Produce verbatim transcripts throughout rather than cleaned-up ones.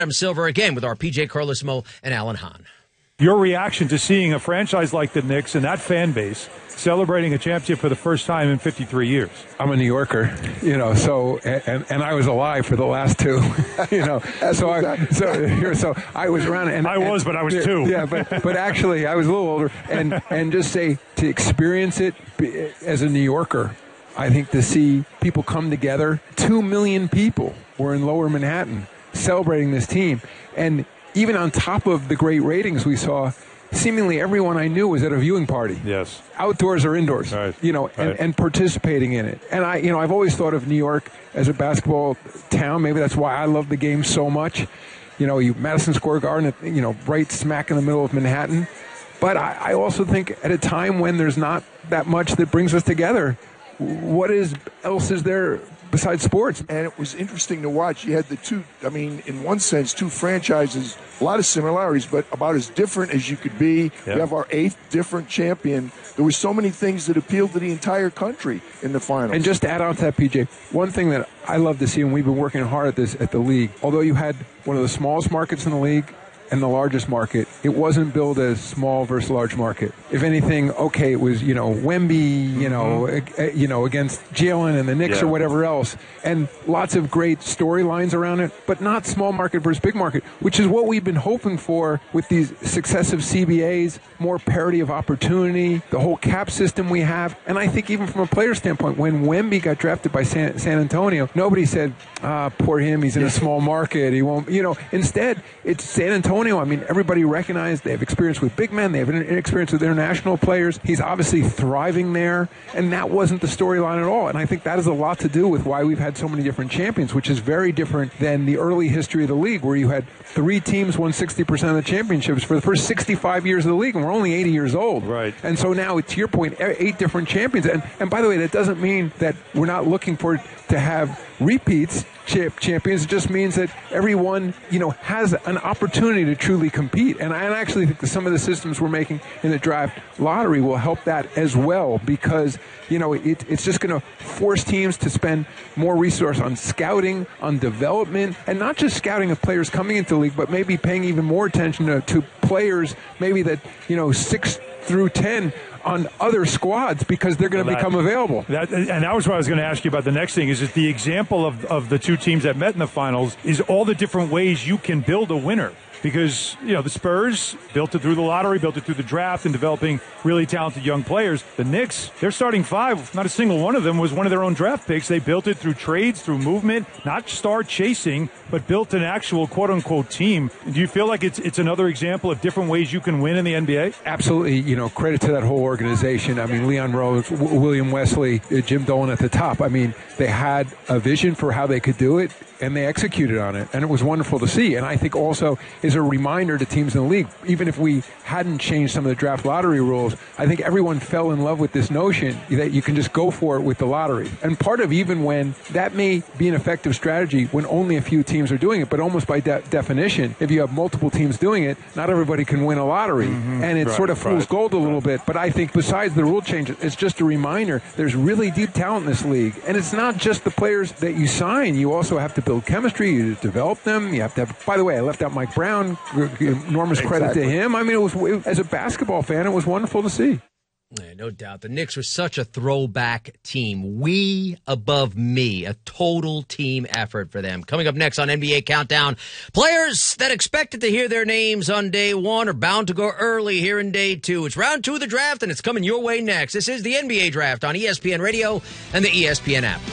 Adam Silver again with our P J Carlesimo and Alan Hahn. Your reaction to seeing a franchise like the Knicks and that fan base celebrating a championship for the first time in fifty-three years. I'm a New Yorker, you know, so and, and I was alive for the last two, you know. so I so so I was around and I was, and, but I was two. Yeah, but but actually I was a little older, and and just say to experience it as a New Yorker, I think to see people come together, two million people were in Lower Manhattan celebrating this team, and even on top of the great ratings we saw, seemingly everyone I knew was at a viewing party. Yes. Outdoors or indoors. Right. You know, and, right. and participating in it. And I, you know, I've always thought of New York as a basketball town. Maybe that's why I love the game so much. You know, you Madison Square Garden, you know, right smack in the middle of Manhattan. But I, I also think at a time when there's not that much that brings us together, what is else is there besides sports? And it was interesting to watch. You had the two, I mean, in one sense, two franchises, a lot of similarities, but about as different as you could be. Yep. We have our eighth different champion. There were so many things that appealed to the entire country in the finals. And just to add on to that, P J, one thing that I love to see, and we've been working hard at this at the league, although you had one of the smallest markets in the league and the largest market, it wasn't billed as small versus large market. If anything, okay, it was, you know, Wemby, you know, mm-hmm. uh, you know, against Jalen and the Knicks yeah. or whatever else, and lots of great storylines around it, but not small market versus big market, which is what we've been hoping for with these successive C B As, more parity of opportunity, the whole cap system we have. And I think even from a player standpoint, when Wemby got drafted by San, San Antonio, nobody said, ah, poor him, he's in a small market, he won't, you know, instead, it's San Antonio. I mean, everybody recognized they have experience with big men. They have experience with international players. He's obviously thriving there, and that wasn't the storyline at all. And I think that has a lot to do with why we've had so many different champions, which is very different than the early history of the league, where you had three teams won sixty percent of the championships for the first sixty-five years of the league, and we're only eighty years old. Right. And so now, to your point, eight different champions. And, and by the way, that doesn't mean that we're not looking for to have repeats. Champions. It just means that everyone, you know, has an opportunity to truly compete. And I actually think that some of the systems we're making in the draft lottery will help that as well, because, you know, it, it's just going to force teams to spend more resource on scouting, on development, and not just scouting of players coming into the league, but maybe paying even more attention to, to players, maybe that, you know, six through ten on other squads, because they're going to well, become available. That, and that was what I was going to ask you about. The next thing is that the example of, of the two teams that met in the finals is all the different ways you can build a winner. Because, you know, the Spurs built it through the lottery, built it through the draft, and developing really talented young players. The Knicks, their starting five, not a single one of them was one of their own draft picks. They built it through trades, through movement, not star chasing, but built an actual quote-unquote team. Do you feel like it's it's another example of different ways you can win in the N B A? Absolutely. You know, credit to that whole organization. I mean, Leon Rose, w- William Wesley, uh, Jim Dolan at the top. I mean, they had a vision for how they could do it, and they executed on it, and it was wonderful to see. And I think also is a reminder to teams in the league, even if we hadn't changed some of the draft lottery rules, I think everyone fell in love with this notion that you can just go for it with the lottery. And part of even when that may be an effective strategy when only a few teams are doing it, but almost by de- definition, if you have multiple teams doing it, not everybody can win a lottery. Mm-hmm. And it right, sort of fool's right. gold a little bit. But I think besides the rule change, it's just a reminder there's really deep talent in this league. And it's not just the players that you sign. You also have to build chemistry, you develop them. You have to have, by the way, I left out Mike Brown. Enormous credit exactly. to him. I mean, it was it, as a basketball fan, it was wonderful to see. Yeah, no doubt. The Knicks are such a throwback team. We above me. A total team effort for them. Coming up next on N B A Countdown, players that expected to hear their names on day one are bound to go early here in day two. It's round two of the draft, and it's coming your way next. This is the N B A Draft on E S P N Radio and the E S P N app.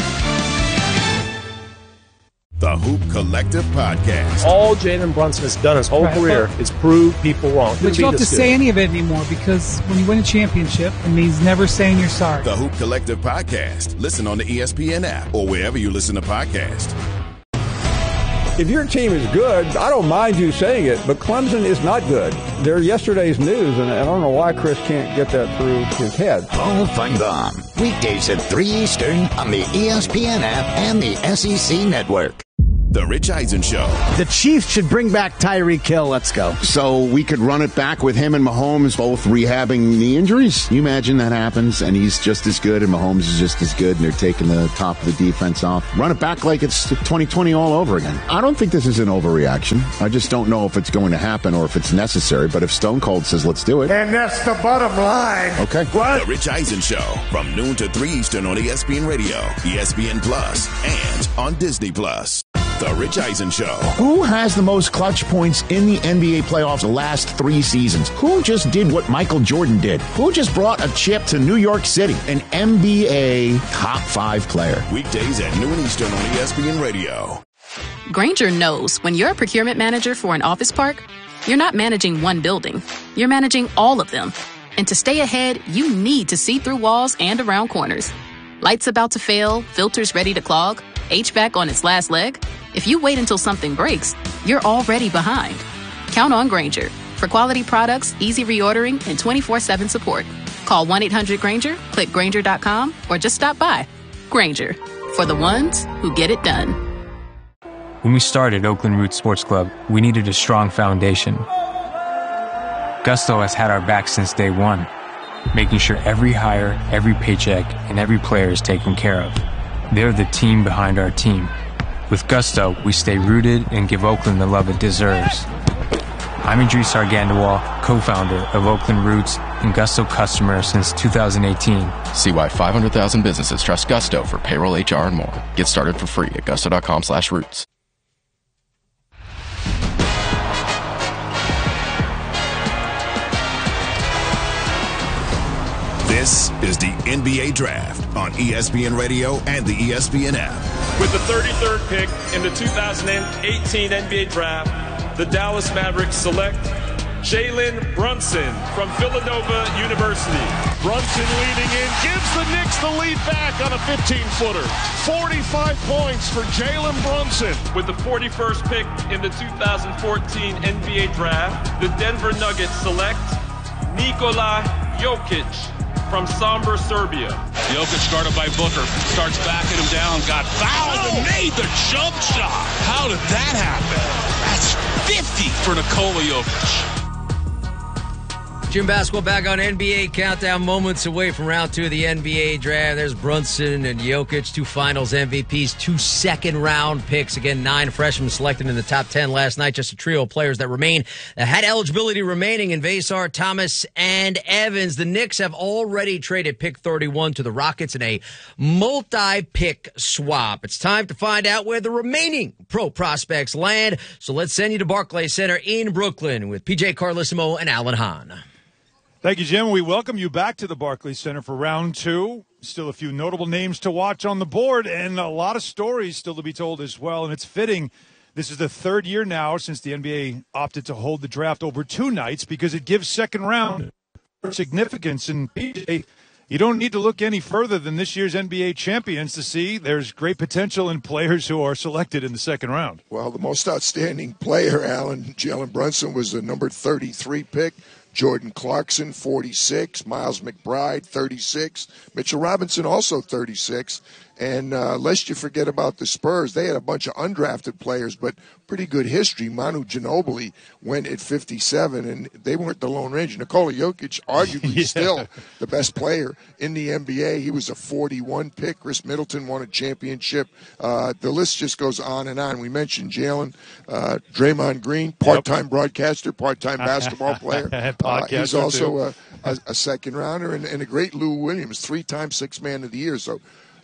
The Hoop Collective Podcast. All Jalen Brunson has done his whole right. career is prove people wrong. But you don't have to say any of it anymore, because when you win a championship, it means never saying you're sorry. The Hoop Collective Podcast. Listen on the E S P N app or wherever you listen to podcasts. If your team is good, I don't mind you saying it, but Clemson is not good. They're yesterday's news, and I don't know why Chris can't get that through his head. Paul Feinbaum, weekdays at three Eastern on the E S P N app and the S E C Network. The Rich Eisen Show. The Chiefs should bring back Tyreek Hill. Let's go. So we could run it back with him and Mahomes both rehabbing knee injuries? You imagine that happens, and he's just as good, and Mahomes is just as good, and they're taking the top of the defense off. Run it back like it's twenty twenty all over again. I don't think this is an overreaction. I just don't know if it's going to happen or if it's necessary, but if Stone Cold says let's do it. And that's the bottom line. Okay. What? The Rich Eisen Show from noon to three Eastern on E S P N Radio, E S P N Plus, and on Disney Plus. The Rich Eisen Show. Who has the most clutch points in the N B A playoffs the last three seasons? Who just did what Michael Jordan did? Who just brought a chip to New York City? An N B A top five player. Weekdays at noon Eastern on E S P N Radio. Grainger knows when you're a procurement manager for an office park, you're not managing one building. You're managing all of them. And to stay ahead, you need to see through walls and around corners. Lights about to fail, filters ready to clog, H V A C on its last leg. If you wait until something breaks, you're already behind. Count on Grainger for quality products, easy reordering, and twenty-four seven support. Call one eight hundred Grainger, click Grainger dot com, or just stop by. Grainger, for the ones who get it done. When we started Oakland Roots Sports Club, we needed a strong foundation. Gusto has had our back since day one, making sure every hire, every paycheck, and every player is taken care of. They're the team behind our team. With Gusto, we stay rooted and give Oakland the love it deserves. I'm Idris Argandawal, co-founder of Oakland Roots and Gusto customer since two thousand eighteen. See why five hundred thousand businesses trust Gusto for payroll, H R, and more. Get started for free at gusto.com slash roots. This is the N B A Draft on E S P N Radio and the E S P N app. With the thirty-third pick in the two thousand eighteen N B A Draft, the Dallas Mavericks select Jalen Brunson from Villanova University. Brunson leading in, gives the Knicks the lead back on a fifteen-footer. forty-five points for Jalen Brunson. With the forty-first pick in the two thousand fourteen N B A Draft, the Denver Nuggets select Nikola Jokic from Sombor, Serbia. Jokic guarded by Booker, starts backing him down, got fouled oh. and made the jump shot. How did that happen? That's fifty for Nikola Jokic. Jim Basketball back on N B A Countdown, moments away from round two of the N B A Draft. There's Brunson and Jokic, two finals M V Ps, two second-round picks. Again, nine freshmen selected in the top ten last night. Just a trio of players that remain, that had eligibility remaining in Vassar, Thomas, and Evans. The Knicks have already traded pick thirty-one to the Rockets in a multi-pick swap. It's time to find out where the remaining pro prospects land. So let's send you to Barclays Center in Brooklyn with P J Carlissimo and Alan Hahn. Thank you, Jim. We welcome you back to the Barclays Center for round two. Still a few notable names to watch on the board and a lot of stories still to be told as well. And it's fitting. This is the third year now since the N B A opted to hold the draft over two nights because it gives second round significance. And P J, you don't need to look any further than this year's N B A champions to see there's great potential in players who are selected in the second round. Well, the most outstanding player, Alan, Jalen Brunson, was the number thirty-three pick. Jordan Clarkson, forty-six. Miles McBride, thirty-six. Mitchell Robinson, also thirty-six. And uh, lest you forget about the Spurs, they had a bunch of undrafted players, but pretty good history. Manu Ginobili went at fifty-seven, and they weren't the Lone Ranger. Nikola Jokic, arguably yeah. still the best player in the N B A. He was a forty-one pick. Chris Middleton won a championship. Uh, the list just goes on and on. We mentioned Jalen, uh, Draymond Green, part-time yep. broadcaster, part-time basketball player. Uh, he's also a, a, a second rounder, and, and a great Lou Williams, three-time sixth man of the year. So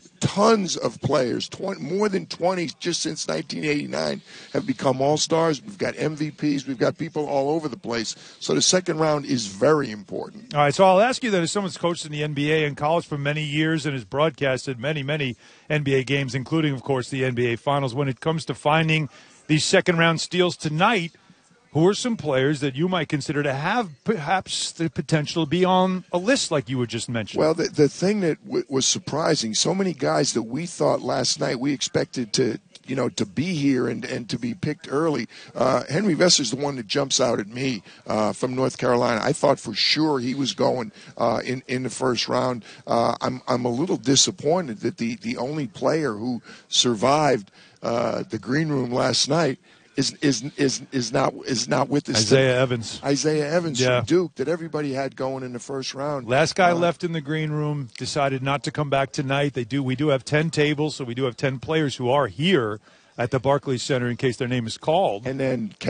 tons of players, twenty, more than twenty just since nineteen eighty-nine have become all-stars. We've got M V Ps. We've got people all over the place. So the second round is very important. All right, so I'll ask you that as someone's coached in the N B A and college for many years and has broadcasted many, many N B A games, including, of course, the N B A Finals, when it comes to finding these second-round steals tonight, who are some players that you might consider to have perhaps the potential to be on a list like you were just mentioning? Well, the, the thing that w- was surprising, so many guys that we thought last night we expected to, you know, to be here and, and to be picked early. Uh, Henry Vesser's the one that jumps out at me uh, from North Carolina. I thought for sure he was going uh, in, in the first round. Uh, I'm I'm a little disappointed that the, the only player who survived uh, the green room last night is is is is not is not with us. Isaiah today. Evans. Isaiah Evans Yeah. from Duke that everybody had going in the first round. Last guy Uh, left in the green room, decided not to come back tonight. They do. We do have ten tables, so we do have ten players who are here at the Barclays Center in case their name is called. And then